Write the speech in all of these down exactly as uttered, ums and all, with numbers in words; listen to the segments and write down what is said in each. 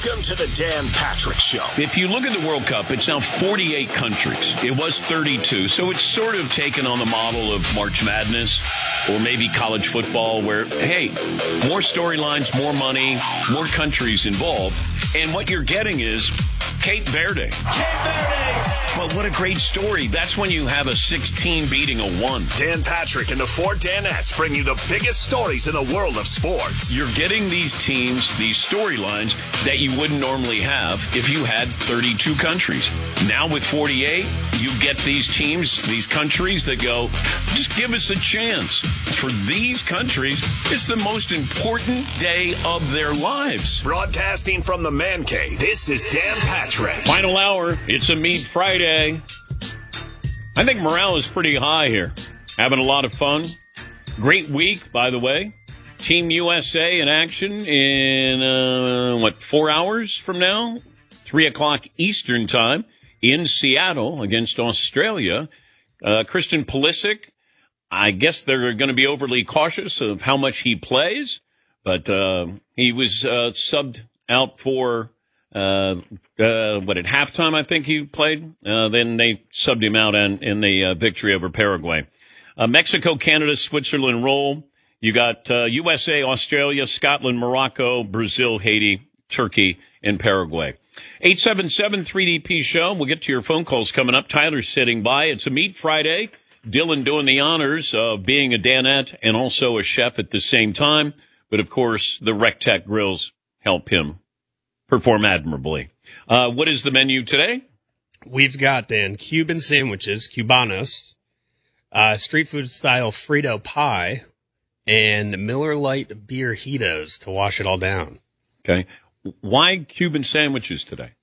Welcome to the Dan Patrick Show. If you look at the World Cup, it's now forty-eight countries. It was thirty-two, so it's sort of taken on the model of March Madness or maybe college football where, hey, more storylines, more money, more countries involved. And what you're getting is Cape Verde. Cape Verde! Well, what a great story. That's when you have a sixteen beating a one. Dan Patrick and the four Danettes bring you the biggest stories in the world of sports. You're getting these teams, these storylines that you wouldn't normally have if you had thirty-two countries. Now with forty-eight, you get these teams, these countries that go, just give us a chance. For these countries, it's the most important day of their lives. Broadcasting from the Man Cave, this is Dan Patrick. Final hour, it's a Meat Friday. I think morale is pretty high here. Having a lot of fun. Great week, by the way. Team U S A in action in, uh, what, four hours from now? Three o'clock Eastern time in Seattle against Australia. Uh, Christian Pulisic, I guess they're going to be overly cautious of how much he plays, but uh, he was uh, subbed out for, uh, uh, what, at halftime, I think he played. Uh, then they subbed him out in, in the uh, victory over Paraguay. Uh, Mexico, Canada, Switzerland roll. You got uh, U S A, Australia, Scotland, Morocco, Brazil, Haiti, Turkey, and Paraguay. eight seven seven three D P show. We'll get to your phone calls coming up. Tyler's sitting by. It's a Meat Friday. Dylan doing the honors of being a Danette and also a chef at the same time. But, of course, the Rectech grills help him perform admirably. Uh, what is the menu today? We've got, Dan, Cuban sandwiches, Cubanos, uh, street food style Frito pie, and Miller Lite beer Heatos to wash it all down. Okay. Why Cuban sandwiches today?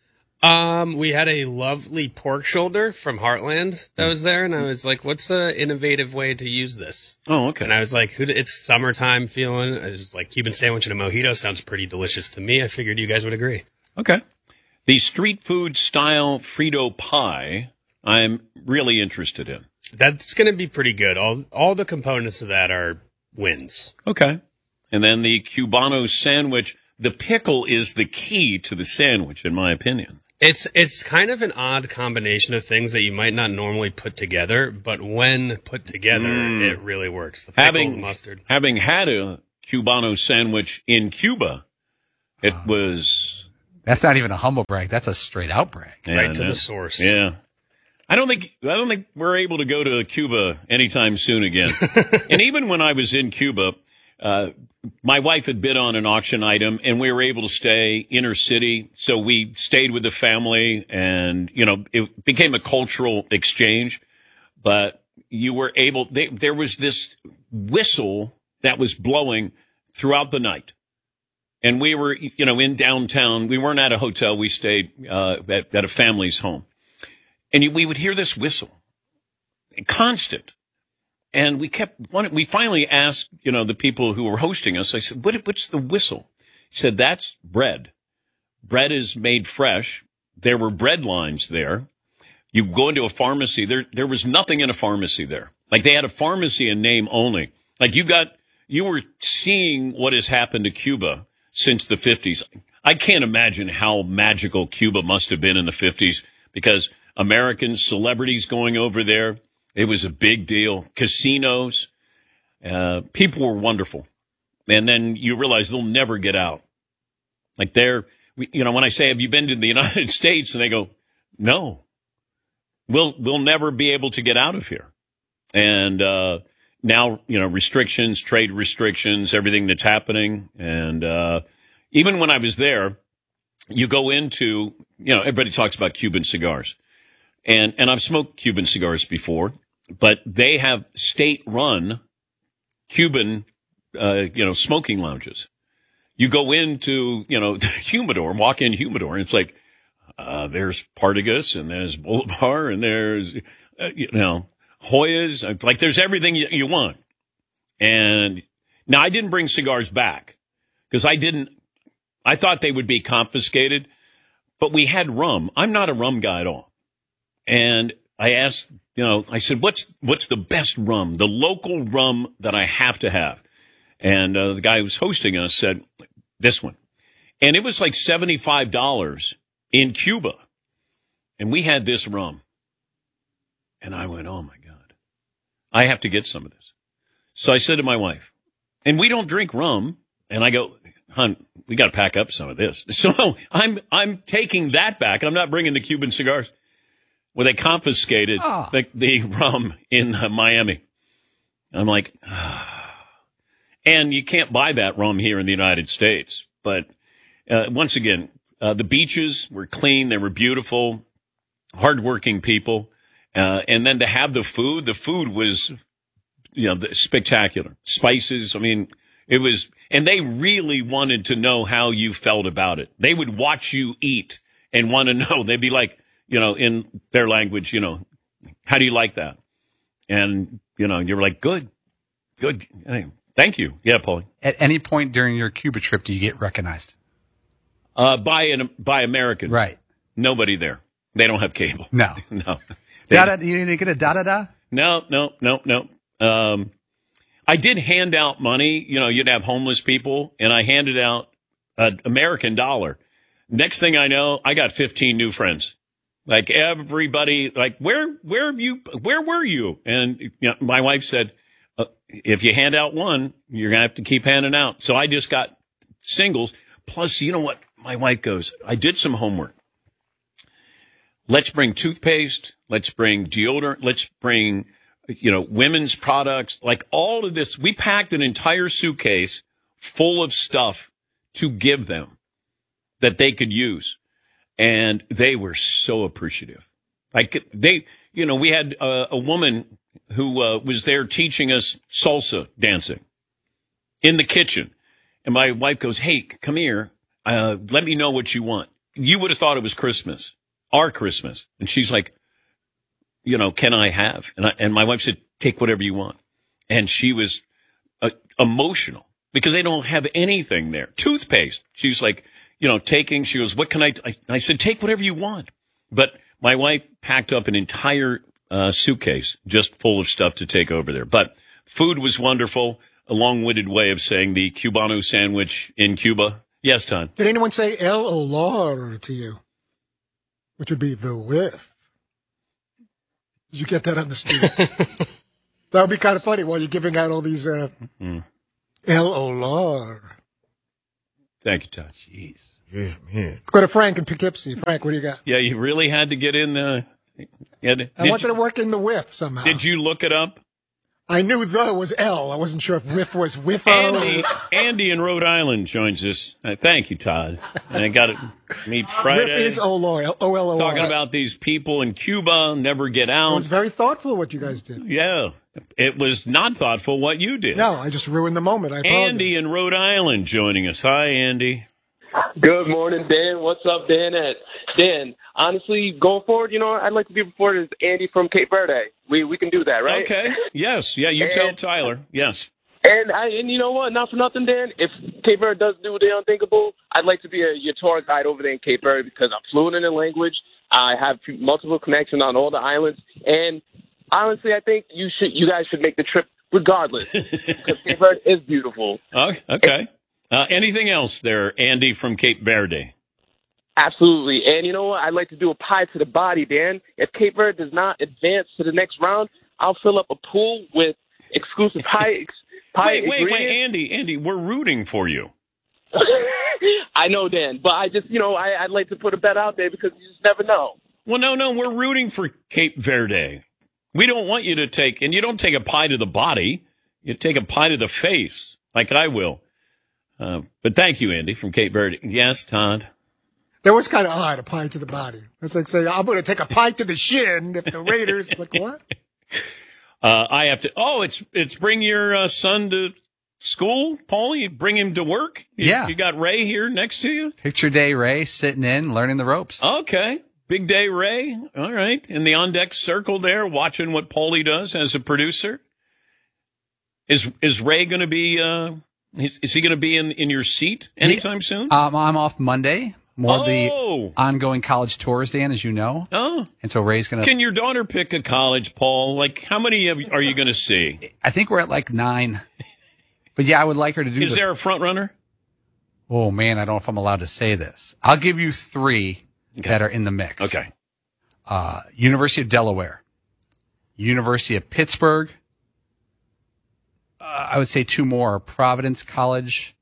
Um, we had a lovely pork shoulder from Heartland that was there, and I was like, what's the innovative way to use this? Oh, okay. And I was like, who? It's summertime feeling. I was like, Cuban sandwich and a mojito sounds pretty delicious to me. I figured you guys would agree. Okay. The street food style Frito pie, I'm really interested in. That's going to be pretty good. All all the components of that are wins. Okay. And then the Cubano sandwich, the pickle is the key to the sandwich, in my opinion. It's it's kind of an odd combination of things that you might not normally put together, but when put together, mm. it really works. The pickle, having, the mustard. Having had a Cubano sandwich in Cuba, it oh. was... That's not even a humble brag. That's a straight out brag. Yeah, right to the source. Yeah. I don't think I don't think we're able to go to Cuba anytime soon again. And even when I was in Cuba, uh, my wife had bid on an auction item, and we were able to stay inner city. So we stayed with the family, and you know, it became a cultural exchange. But you were able. They, there was this whistle that was blowing throughout the night, and we were, you know, in downtown. We weren't at a hotel. We stayed uh, at, at a family's home. And we would hear this whistle, constant. And we kept, we finally asked, you know, the people who were hosting us, I said, what, what's the whistle? He said, that's bread. Bread is made fresh. There were bread lines there. You go into a pharmacy, there, there was nothing in a pharmacy there. Like they had a pharmacy in name only. Like you got, you were seeing what has happened to Cuba since the fifties. I can't imagine how magical Cuba must have been in the fifties because Americans, celebrities going over there. It was a big deal. Casinos. Uh, people were wonderful. And then you realize they'll never get out. Like they're, you know, when I say, have you been to the United States? And they go, no, we'll, we'll never be able to get out of here. And, uh, now, you know, restrictions, trade restrictions, everything that's happening. And, uh, even when I was there, you go into, you know, everybody talks about Cuban cigars. And, and I've smoked Cuban cigars before, but they have state-run Cuban, uh, you know, smoking lounges. You go into, you know, the humidor, walk-in humidor, and it's like, uh, there's Partagas, and there's Bolivar, and there's, uh, you know, Hoyas. Like, there's everything you, you want. And now I didn't bring cigars back because I didn't, I thought they would be confiscated, but we had rum. I'm not a rum guy at all. And I asked, you know, I said, what's what's the best rum, the local rum that I have to have? And uh, the guy who was hosting us said, this one. And it was like seventy-five dollars in Cuba. And we had this rum. And I went, oh, my God, I have to get some of this. So I said to my wife, and we don't drink rum. And I go, hon, we got to pack up some of this. So I'm I'm taking that back. I'm not bringing the Cuban cigars. Well, they confiscated oh. the, the rum in uh, Miami. I'm like, ah. And you can't buy that rum here in the United States. But uh, once again, uh, the beaches were clean. They were beautiful, hardworking people. Uh, and then to have the food, the food was, you know, spectacular. Spices. I mean, it was, and they really wanted to know how you felt about it. They would watch you eat and want to know. They'd be like, you know, in their language, you know, how do you like that? And, you know, you were like, good, good. Thank you. Yeah, Paulie. At any point during your Cuba trip, do you get recognized? Uh, by an, by Americans. Right. Nobody there. They don't have cable. No. No. Da, da, you didn't get a da-da-da? No, no, no, no. Um, I did hand out money. You know, you'd have homeless people, and I handed out an American dollar. Next thing I know, I got fifteen new friends. Like everybody, like, where, where have you, where were you? And you know, my wife said, uh, if you hand out one, you're going to have to keep handing out. So I just got singles. Plus, you know what? My wife goes, I did some homework. Let's bring toothpaste. Let's bring deodorant. Let's bring, you know, women's products, like all of this. We packed an entire suitcase full of stuff to give them that they could use. And they were so appreciative. Like they, you know, we had a, a woman who uh, was there teaching us salsa dancing in the kitchen. And my wife goes, hey, come here. Uh, let me know what you want. You would have thought it was Christmas, our Christmas. And she's like, you know, can I have? And I, and my wife said, take whatever you want. And she was uh, emotional because they don't have anything there. Toothpaste. She's like, you know, taking, she goes, what can I, I, I said, take whatever you want. But my wife packed up an entire uh, suitcase just full of stuff to take over there. But food was wonderful. A long-winded way of saying the Cubano sandwich in Cuba. Yes, Todd. Did anyone say el olor to you? Which would be the whiff. Did you get that on the street? That would be kind of funny while you're giving out all these uh, mm-hmm. el olor. Thank you, Todd. Jeez. Yeah, man. Let's go to Frank in Poughkeepsie. Frank, what do you got? Yeah, you really had to get in the... Yeah, did, I wanted you, to work in the whiff somehow. Did you look it up? I knew the was L. I wasn't sure if whiff was whiffo. Andy, Andy in Rhode Island joins us. Uh, thank you, Todd. And I got to meet Friday. Whiff is O L O R. Talking about these people in Cuba never get out. It was very thoughtful what you guys did. Yeah. It was not thoughtful what you did. No, I just ruined the moment. I apologize. Andy in Rhode Island joining us. Hi, Andy. Good morning, Dan. What's up, Dan? At Dan, honestly, going forward, you know, I'd like to be reported as Andy from Cape Verde. We we can do that, right? Okay. Yes. Yeah. You and, tell Tyler. Yes. And I and you know what? Not for nothing, Dan. If Cape Verde does do the unthinkable, I'd like to be a, your tour guide over there in Cape Verde because I'm fluent in the language. I have multiple connections on all the islands, and honestly, I think you should you guys should make the trip regardless because Cape Verde is beautiful. Oh, okay. Uh, anything else there, Andy from Cape Verde? Absolutely. And you know what? I'd like to do a pie to the body, Dan. If Cape Verde does not advance to the next round, I'll fill up a pool with exclusive pie, pie Wait, wait, wait, Andy, Andy, we're rooting for you. I know, Dan, but I just, you know, I, I'd like to put a bet out there because you just never know. Well, no, no, we're rooting for Cape Verde. We don't want you to take, and you don't take a pie to the body. You take a pie to the face, like I will. Uh, but thank you, Andy, from Cape Verde. Yes, Todd? That was kind of odd, a pie to the body. It's like saying, I'm going to take a pie to the shin if the Raiders, like, what? Uh, I have to, oh, it's it's bring your uh, son to school, Paulie? Bring him to work? You, yeah. You got Ray here next to you? Picture day Ray sitting in, learning the ropes. Okay. Big day Ray. All right. In the on-deck circle there, watching what Paulie does as a producer. Is is Ray going to be... Uh, Is, is he going to be in, in your seat anytime he, soon? Um, I'm off Monday. More oh. of the ongoing college tours, Dan, as you know. Oh. And so Ray's going to... Can your daughter pick a college, Paul? Like, how many of, are you going to see? I think we're at like nine. But yeah, I would like her to do Is the, there a front runner? Oh, man, I don't know if I'm allowed to say this. I'll give you three Okay. that are in the mix. Okay. Uh, University of Delaware, University of Pittsburgh. Uh, I would say two more, Providence College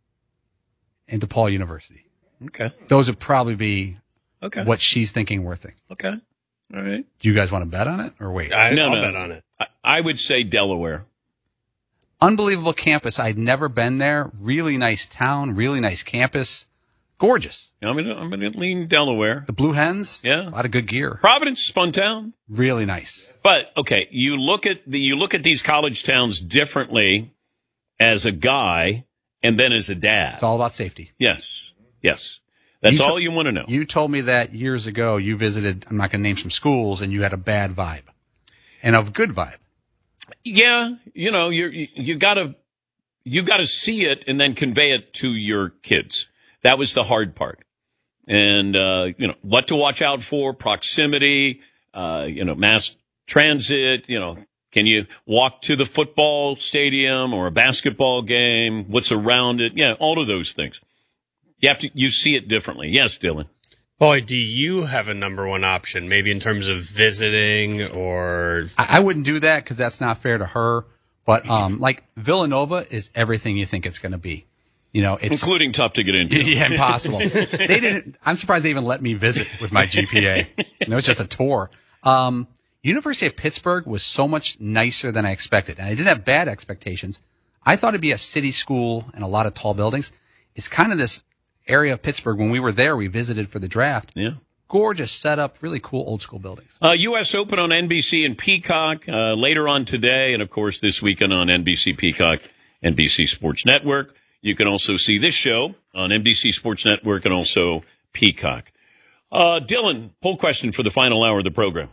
and DePaul University. Okay. Those would probably be Okay. what she's thinking we're thinking. Okay. All right. Do you guys want to bet on it or wait? I, No, I'll no. bet on it. I, I would say Delaware. Unbelievable campus. I'd never been there. Really nice town, really nice campus. Gorgeous. I'm gonna I'm gonna lean Delaware. The Blue Hens. Yeah. A lot of good gear. Providence is a fun town. Really nice. But okay, you look at the you look at these college towns differently as a guy and then as a dad. It's all about safety. Yes. Yes. That's You to- all you want to know. You told me that years ago you visited, I'm not going to name some schools, and you had a bad vibe. And a good vibe. Yeah, you know, you're, you you gotta you gotta see it and then convey it to your kids. That was the hard part. And uh, you know, what to watch out for, proximity, uh, you know, mass transit, you know, can you walk to the football stadium or a basketball game? What's around it? Yeah, all of those things. You have to you see it differently. Yes, Dylan. Boy, do you have a number one option, maybe in terms of visiting or... I, I wouldn't do that because that's not fair to her. But um, like Villanova is everything you think it's going to be. You know, it's Including tough to get into. yeah, impossible. They didn't. I'm surprised they even let me visit with my G P A. You know, it's just a tour. Um, University of Pittsburgh was so much nicer than I expected, and I didn't have bad expectations. I thought it'd be a city school and a lot of tall buildings. It's kind of this area of Pittsburgh. When we were there, we visited for the draft. Yeah. Gorgeous setup, really cool old school buildings. Uh, U S Open on N B C and Peacock uh, later on today, and of course this weekend on N B C Peacock, N B C Sports Network. You can also see this show on N B C Sports Network and also Peacock. Uh, Dylan, poll question for the final hour of the program.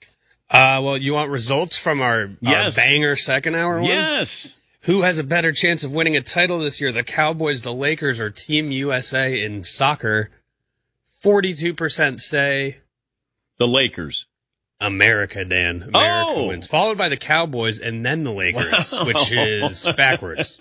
Uh, well, you want results from our, Yes. our banger second hour one? Yes. Who has a better chance of winning a title this year, the Cowboys, the Lakers, or Team U S A in soccer? forty-two percent say The Lakers. America, Dan. America Oh. wins. Followed by the Cowboys and then the Lakers, Wow. which is backwards.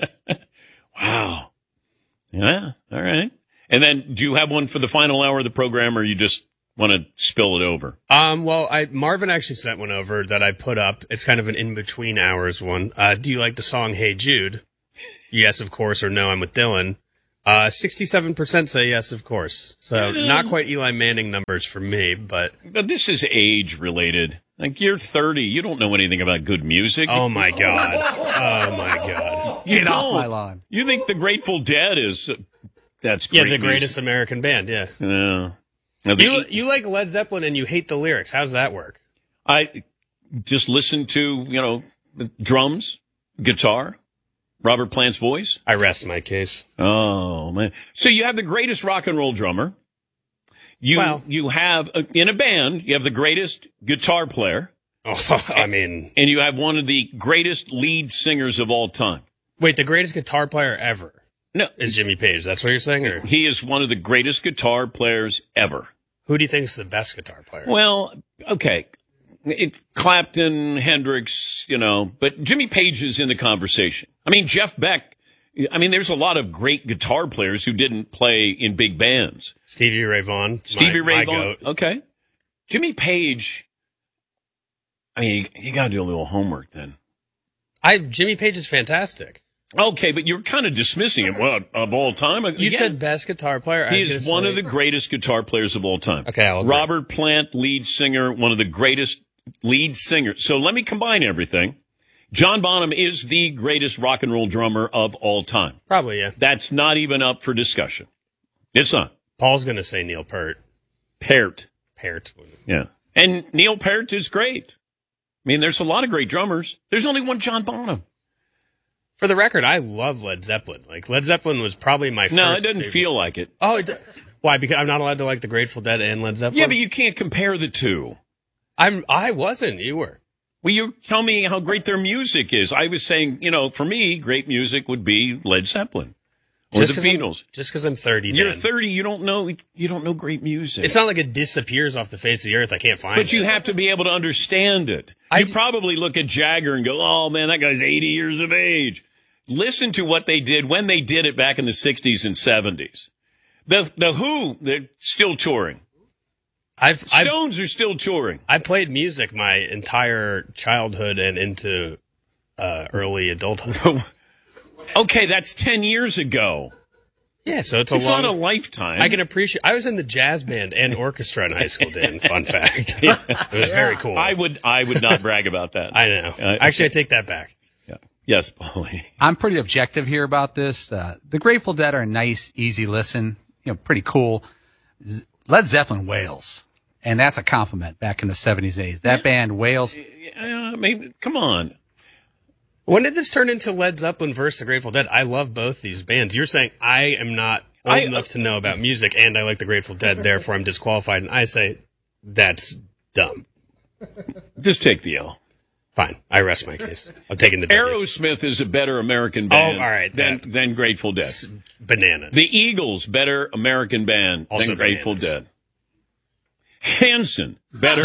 Wow. Yeah. All right. And then do you have one for the final hour of the program, or you just want to spill it over? Um, well, I Marvin actually sent one over that I put up. It's kind of an in-between hours one. Uh, do you like the song Hey Jude? Yes, of course, or no, I'm with Dylan. Uh, sixty-seven percent say yes, of course. So not quite Eli Manning numbers for me, but But this is age related. Like, you're thirty. You don't know anything about good music. oh my God. Oh my God. you Get off don't. my lawn. You think the Grateful Dead is, uh, that's Yeah, great the greatest music. American band, yeah. Yeah. Now, the- You, you like Led Zeppelin and you hate the lyrics. How's that work? I just listen to, you know, drums, guitar, Robert Plant's voice. I rest my case. Oh, man. So you have the greatest rock and roll drummer. You, Well- you have, uh, in a band, you have the greatest guitar player, Oh, I mean, and you have one of the greatest lead singers of all time. wait, the greatest guitar player ever No, is Jimmy Page. That's what you're saying? Or he is one of the greatest guitar players ever. who do you think's the best guitar player? Well, okay. It, Clapton, Hendrix, you know, but Jimmy Page is in the conversation. I mean, Jeff Beck, I mean, there's a lot of great guitar players who didn't play in big bands. Stevie Ray Vaughan. Stevie my, Ray my Vaughan. goat. Okay. Jimmy Page, I mean, you, you got to do a little homework then. I Jimmy Page is fantastic. Okay, but you're kind of dismissing him. Well, of all time. You Yeah. said best guitar player. I He was is gonna one say- of the greatest guitar players of all time. Okay, I'll agree. Robert Plant, lead singer, one of the greatest lead singers. So let me combine everything. John Bonham is the greatest rock and roll drummer of all time. Probably, yeah. That's not even up for discussion. It's not. Paul's going to say Neil Peart. Peart. Peart. Yeah. And Neil Peart is great. I mean, there's a lot of great drummers. There's only one John Bonham. For the record, I love Led Zeppelin. Like, Led Zeppelin was probably my first. No, it doesn't favorite. feel like it. Oh, it, do- why? Because I'm not allowed to like the Grateful Dead and Led Zeppelin? Yeah, but you can't compare the two. I'm, I wasn't. You were. Well, you tell me how great their music is. I was saying, you know, for me, great music would be Led Zeppelin or Just the 'cause I'm- Beatles. Just because I'm thirty, You're Dan. thirty. You don't know. You don't know great music. It's not like it disappears off the face of the earth. I can't find it. But you have to be able to understand it. I You d- probably look at Jagger and go, "Oh man, that guy's eighty years of age." listen to what they did when they did it back in the sixties and seventies. The the Who, they're still touring. I've Stones I've, are still touring. I played music my entire childhood and into uh, early adulthood. Okay, that's ten years ago. Yeah, so it's a it's long, not a lifetime. I can appreciate. I was in the jazz band and orchestra in high school. Dan, fun fact. It was very cool. I would I would not brag about that. I know. Uh, Actually, I take that back. Yeah. Yes, Paulie. I'm pretty objective here about this. Uh, the Grateful Dead are a nice, easy listen. You know, pretty cool. Z- Led Zeppelin wails, and that's a compliment. Back in the seventies, eighties, that band wails. I mean, come on. When did this turn into Led Zeppelin versus the Grateful Dead? I love both these bands. You're saying I am not old I, enough to know about music, and I like the Grateful Dead, therefore I'm disqualified. And I say that's dumb. Just take the L. Fine, I rest my case. I'm taking the W. Aerosmith is a better American band Oh, all right, than, that- than Grateful Dead. It's bananas. The Eagles, better American band Also than Grateful bananas. Dead. Hanson, better.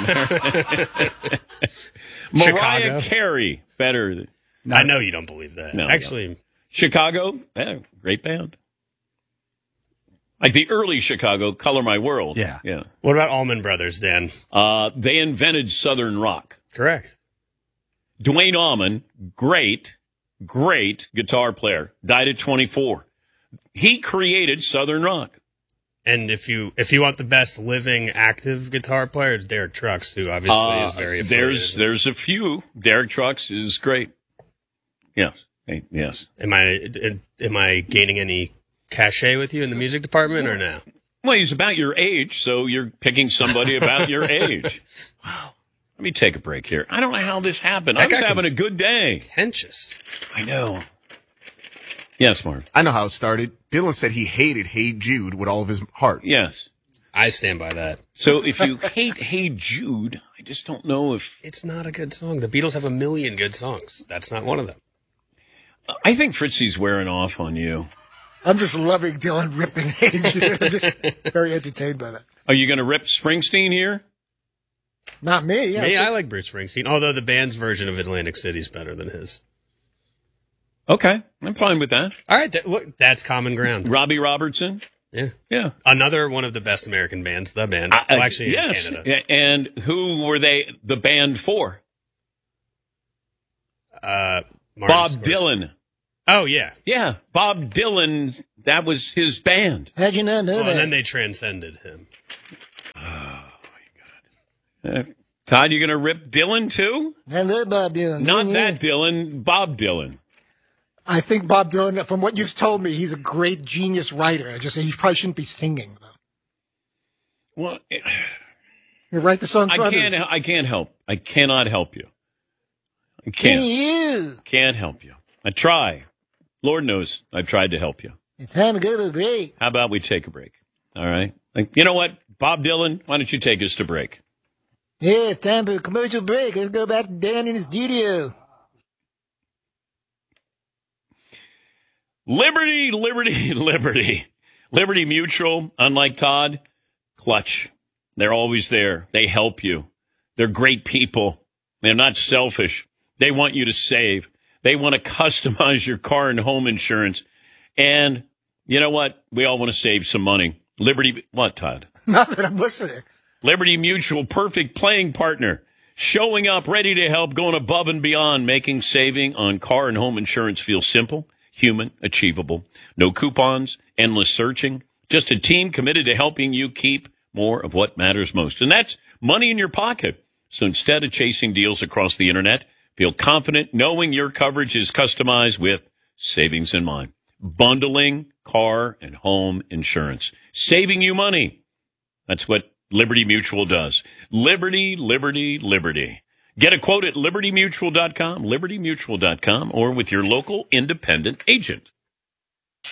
Mariah Chicago. Carey, better. I know you don't believe that. No, I Actually, Chicago, yeah, great band. Like the early Chicago, Color My World. Yeah. Yeah. what about Allman Brothers, Dan? Uh, they invented Southern rock. Correct. Dwayne Allman, great, great guitar player, died at twenty-four. He created Southern rock. And if you if you want the best living active guitar player, it's Derek Trucks, who obviously Uh, is very there's affiliated. there's a few. Derek Trucks is great. Yes, Hey, yes. Am I am I gaining any cachet with you in the music department or no? Well, he's about your age, so you're picking somebody about your age. Wow. Let me take a break here. I don't know how this happened. I That was guy having can- a good day. Contentious. I know. Yes, Mark. I know how it started. Dylan said he hated Hey Jude with all of his heart. Yes. I stand by that. So if you hate Hey Jude, I just don't know if... It's not a good song. The Beatles have a million good songs. That's not one of them. I think Fritzy's wearing off on you. I'm just loving Dylan ripping age. I'm just very entertained by that. Are you going to rip Springsteen here? Not me. Yeah. Hey, I like Bruce Springsteen, although the band's version of Atlantic City is better than his. Okay. I'm fine with that. All right, that, look, that's common ground. Robbie Robertson? Yeah. Yeah. Another one of the best American bands, the band. I- well, actually, yes. in Canada. And who were they the band for? Uh, Marty Bob Scorsese. Dylan. Oh, yeah. Yeah. Bob Dylan, that was his band. How'd you not know Well, that? and then they transcended him. Uh, Todd, you going to rip Dylan too? I love Bob Dylan. Not Yeah, that Dylan, Bob Dylan. I think Bob Dylan, from what you've told me, he's a great genius writer. I just say he probably shouldn't be singing, though. Well, You write the songs for I can't. others. I can't help. I cannot help you. I can't. You. Can't help you. I try. Lord knows I've tried to help you. It's time to go to the break. How about we take a break? All right. Like, you know what, Bob Dylan, why don't you take us to break? Yeah, it's time for a commercial break. Let's go back to Dan in the studio. Liberty, liberty, liberty. Liberty Mutual, unlike Todd, clutch. They're always there. They help you. They're great people. They're not selfish. They want you to save. They want to customize your car and home insurance. And you know what? We all want to save some money. Liberty, what, Todd? Nothing, I'm listening. Liberty Mutual, perfect playing partner. Showing up, ready to help, going above and beyond, making saving on car and home insurance feel simple, human, achievable. No coupons, endless searching. Just a team committed to helping you keep more of what matters most. And that's money in your pocket. So instead of chasing deals across the internet, feel confident knowing your coverage is customized with savings in mind. Bundling car and home insurance. Saving you money. That's what Liberty Mutual does. Liberty, liberty, liberty. Get a quote at liberty mutual dot com, liberty mutual dot com, or with your local independent agent.